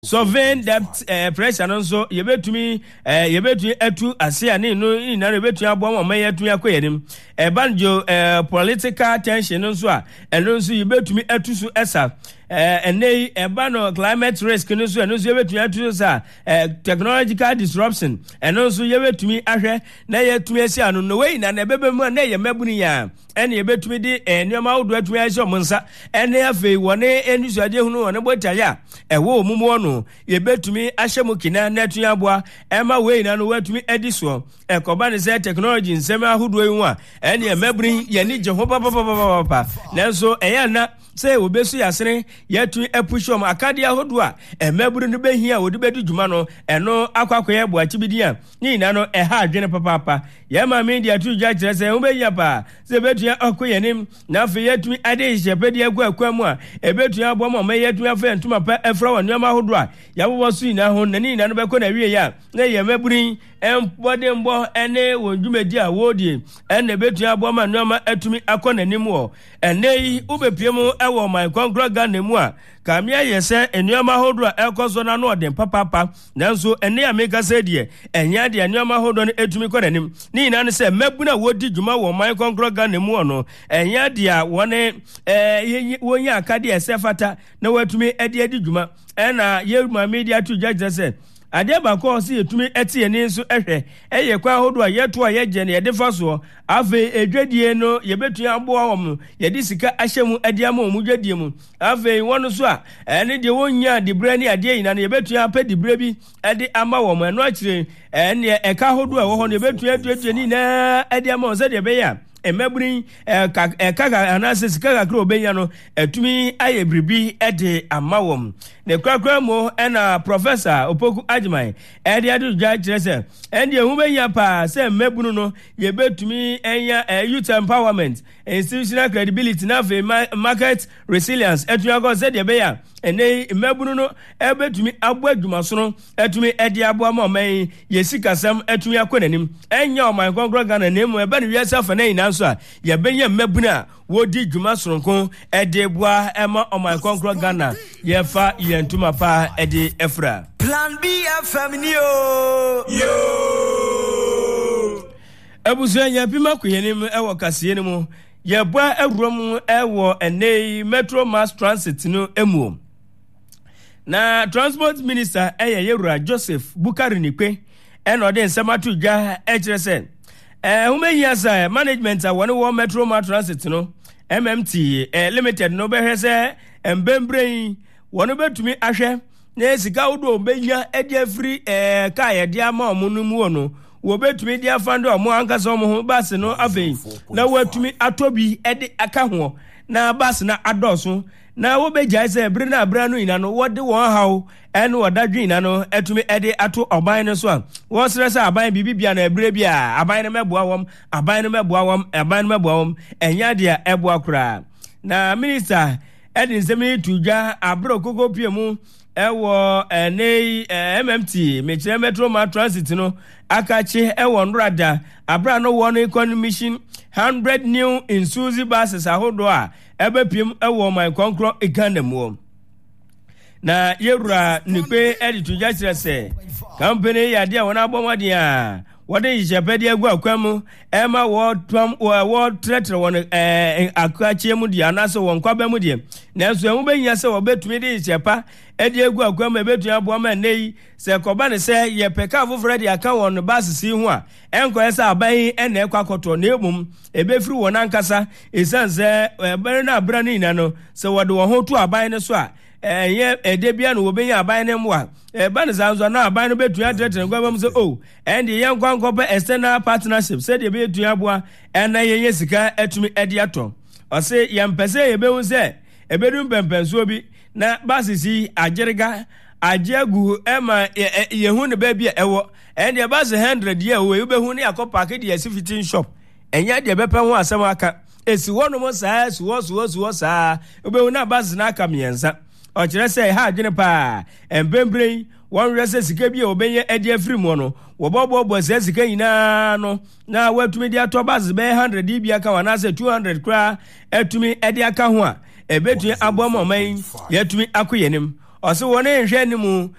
sovereign debt pressure no so yebetumi atu ase ane no ina yebetumi abo ma yetu akoyenim banjo political tension no so a eno so yebetumi atu so esa enei ebano climate risk no so eno so yebetumi atu so technological disruption eno so yebetumi ahwe na yetumi ase anu no we na ebebemu na yemabuni ya ene yebetumi di enema wodo atumi ase omonsa ene afei wone enisuade hunu wone botaya ewo omumu no yebetumi ahyemu kina netu aboa ema we na no watumi ediso ekoba ne say technology nsem ahudo yi a ene yemabuni ye ni je ho papa nanso eya na say obesu yasere yetu epushom akade ahodo a emaburu no behia wodi bedu dwuma no eno akwakoye boachibidi a ni na no eha adwene papa yema media tu ja kire say ubehia pa say betu akoyenim na afi yetu ade hyepedi akwamu a ebetu abo ma yetu afa ntuma pa efra wa nyama ahodo a yawo su ina ho nani na no beko na wie ya na yemaburu empode mbo ene wondwumedi a wodie ene betu abo ma nyama atumi akonanim wo enei ubepiem ewo my congrega nemu a kamia yese enuama hodo a ekoso na no odem papa nanso ene ameka sedie enya de enuama hodo no etumi konanim ni ina ne se mabuna wodi dwuma wo my congrega nemu ono enya de a wone wonya akade esefata na watumi edi dwuma ena yema media to judge say ade ba ko si etumi etie ni nso ehwe eye kwa hodo a yeto a yeje ne yede faso afi edwadie no yebetu aboa wom yede sika ahyemu ade ama mu dwadie mu afi wono so a ene de wonya de brani ade ina ne yebetu apa de brabi ade ama wom eno akire ene eka hodo a wo ho ne yebetu edwadie ni na ade ama so de be ya emabrin kaka anase sika kro benya no etumi ayebribi ede amawom ne kwakwa mo ena professor Opoku Agyeman ede adu judge say ende hu benya pa say mabunu no ye betumi enya youth empowerment institutional credibility na market resilience etuya go say de beya ene mabunu no ebetumi abo adwumaso no etumi ede abo amaman ye sikasam etumi akonanim enya o my congrega na nemu ebe ne wiasa fa na ina so a ye benya mabuna wodi dwuma soronko ede boa ema o my congrega na ye fa ye ntuma pa ede efra Plan B FM ni yo ebuso nya pima kuyenim ewo kaseye ni mu ye boa awurom ewo enei Metro Mass Transit no emu na transport minister Yewura Joseph Bukari Nikwe eno de nsamatu dwa ekirese humehia sa management a wone wo Metro Mass Transit no MMT limited no behese embembrei wone betumi ahwe na sika wodo obenya edi afri ka ye dia ma omunu mu no wo betumi dia fando omo ankasa omo ho base no afei na watumi atobi edi aka ho na base na adoso na wo beja se ebre na abra no ina no wode won hawo ene wodadwe ina no etumi ede ato oban no so a wo sresa aban bibibia na ebre bia aban no meboa wom aban no meboa wom enya de eboa kura na minister edin semi tujwa abro kogo piemu ewo enei MMT mechire Metro Mass Transit no akachi ewo nrada abra no won economy 100 new Isuzu buses ahodo a ebepiem ewo my concro ekanemu na Yewura Nikwe editu jachire se company ya dia wona abomade a wode yipedi agu akwam ema wo tretre won akachi mu dia na so won kwaba mu dia nanso emu benya se wo betumi de yipa edi agu akwam ebetu abo ma nei se koba ne se ye peka foforo de aka won bus si hu a enko esa aban ena ekwakoto na emum ebefiri won ankasa esanse ebere na abra ni na no se wode wo ho to aban ne so a ye edebia no wobenya aban ne mwa ba ne zanzo na aban no betu atretre ngwa se o endi ye nkwankope external partnership se de betu aboa ena ye sika etumi edi ato o se ye mpese ye behu se ebedum pempenso bi na basisi ajerega ajagu ema yehu ne ba bia ewo endi bas 100 ye we behu ne akopa ke de fitting shop enya de bepa ho asem aka esi wono mo saa suwo saa obehu na bas na aka miensa o kire se ha adwene pa embembrei won rese sika bia obenye edi afiri mu no wo bobo se sika nyina no na watumi di ato bas be 100 bia ka wana se 200 kra etumi edi aka ho a ebetu abom oman yetumi akoyenim ɔse wɔne nhwɛ ne mu